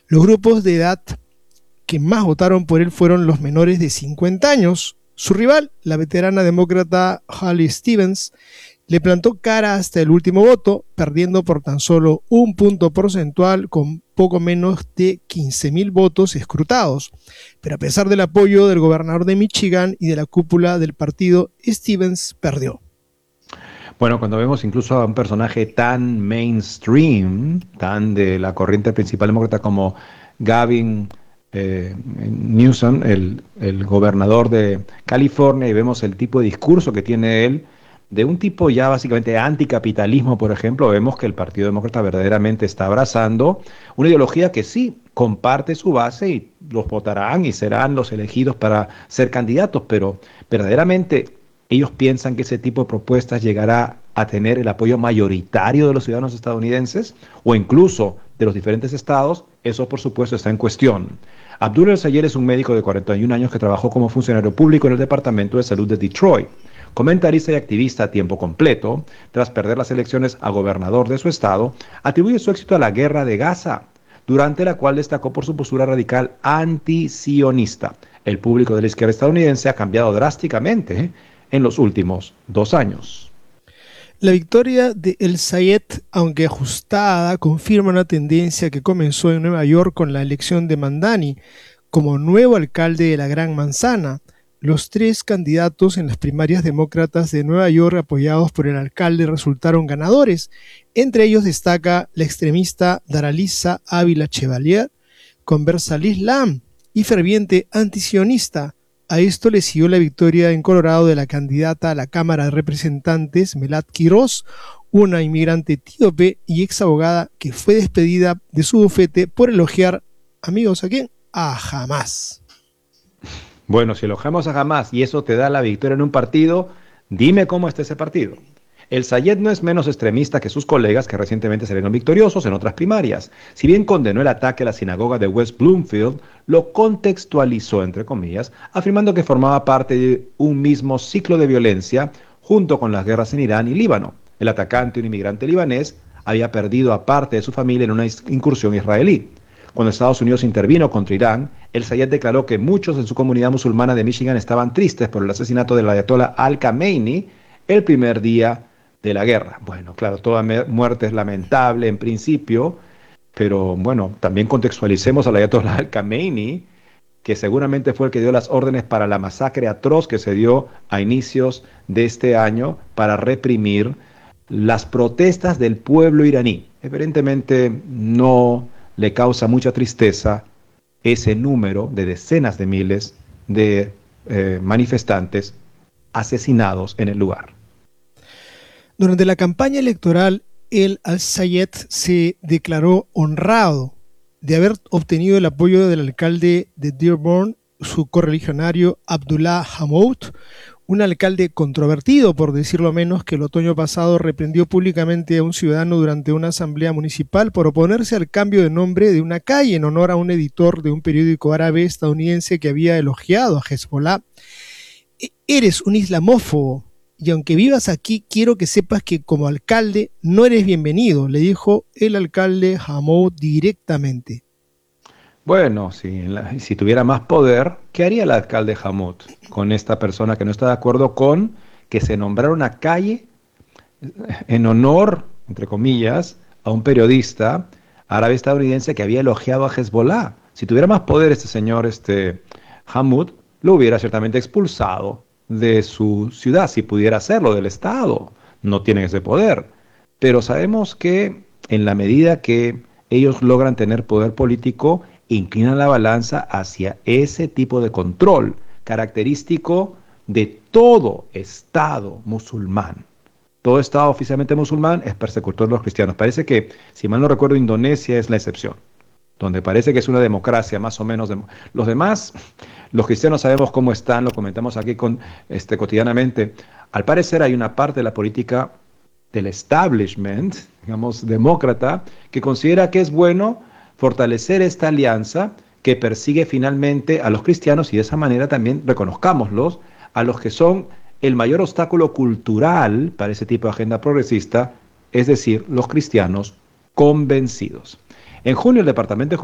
Los grupos de edad que más votaron por él fueron los menores de 50 años. Su rival, la veterana demócrata Haley Stevens, le plantó cara hasta el último voto, perdiendo por tan solo un punto porcentual con poco menos de 15.000 votos escrutados. Pero a pesar del apoyo del gobernador de Michigan y de la cúpula del partido, Stevens perdió. Bueno, cuando vemos incluso a un personaje tan mainstream, tan de la corriente principal demócrata como Gavin Newsom, el gobernador de California, y vemos el tipo de discurso que tiene él, de un tipo ya básicamente anticapitalismo, por ejemplo, vemos que el Partido Demócrata verdaderamente está abrazando una ideología que sí comparte su base y los votarán y serán los elegidos para ser candidatos, pero verdaderamente ellos piensan que ese tipo de propuestas llegará a tener el apoyo mayoritario de los ciudadanos estadounidenses o incluso de los diferentes estados. Eso por supuesto está en cuestión. Abdul El-Sayed es un médico de 41 años que trabajó como funcionario público en el Departamento de Salud de Detroit. Comentarista y activista a tiempo completo, tras perder las elecciones a gobernador de su estado, atribuye su éxito a la guerra de Gaza, durante la cual destacó por su postura radical antisionista. El público de la izquierda estadounidense ha cambiado drásticamente en los últimos 2 años. La victoria de El-Sayed, aunque ajustada, confirma una tendencia que comenzó en Nueva York con la elección de Mamdani como nuevo alcalde de la Gran Manzana. Los 3 candidatos en las primarias demócratas de Nueva York apoyados por el alcalde resultaron ganadores. Entre ellos destaca la extremista Daralisa Ávila Chevalier, conversa Islam y ferviente antisionista. A esto le siguió la victoria en Colorado de la candidata a la Cámara de Representantes, Melat Quiroz, una inmigrante etíope y ex abogada que fue despedida de su bufete por elogiar, amigos, ¿a quién? A Hamás. Bueno, si elogiamos a Hamás y eso te da la victoria en un partido, dime cómo está ese partido. El-Sayed no es menos extremista que sus colegas que recientemente salieron victoriosos en otras primarias. Si bien condenó el ataque a la sinagoga de West Bloomfield, lo contextualizó, entre comillas, afirmando que formaba parte de un mismo ciclo de violencia junto con las guerras en Irán y Líbano. El atacante, un inmigrante libanés, había perdido a parte de su familia en una incursión israelí. Cuando Estados Unidos intervino contra Irán, El-Sayed declaró que muchos en su comunidad musulmana de Michigan estaban tristes por el asesinato del ayatollah Al-Khamenei el primer día de la guerra. Bueno, claro, toda muerte es lamentable en principio, pero bueno, también contextualicemos al ayatollah Al-Khamenei, que seguramente fue el que dio las órdenes para la masacre atroz que se dio a inicios de este año para reprimir las protestas del pueblo iraní. Evidentemente no le causa mucha tristeza ese número de decenas de miles de manifestantes asesinados en el lugar. Durante la campaña electoral, El-Sayed se declaró honrado de haber obtenido el apoyo del alcalde de Dearborn, su correligionario Abdullah Hamoud, un alcalde controvertido, por decirlo menos, que el otoño pasado reprendió públicamente a un ciudadano durante una asamblea municipal por oponerse al cambio de nombre de una calle en honor a un editor de un periódico árabe estadounidense que había elogiado a Hezbollah. Eres un islamófobo, y aunque vivas aquí, quiero que sepas que como alcalde no eres bienvenido, le dijo el alcalde Hamoud directamente. Bueno, si tuviera más poder, ¿qué haría el alcalde Hamoud con esta persona que no está de acuerdo con que se nombrara una calle en honor, entre comillas, a un periodista árabe estadounidense que había elogiado a Hezbollah? Si tuviera más poder este señor Hamoud, lo hubiera ciertamente expulsado de su ciudad, si pudiera hacerlo, del estado. No tienen ese poder. Pero sabemos que en la medida que ellos logran tener poder político, inclinan la balanza hacia ese tipo de control característico de todo estado musulmán. Todo estado oficialmente musulmán es persecutor de los cristianos. Parece que, si mal no recuerdo, Indonesia es la excepción, donde parece que es una democracia más o menos. Los demás, los cristianos sabemos cómo están, lo comentamos aquí cotidianamente. Al parecer hay una parte de la política del establishment, digamos, demócrata, que considera que es bueno fortalecer esta alianza que persigue finalmente a los cristianos y de esa manera también reconozcámoslos a los que son el mayor obstáculo cultural para ese tipo de agenda progresista, es decir, los cristianos convencidos. En junio, el Departamento de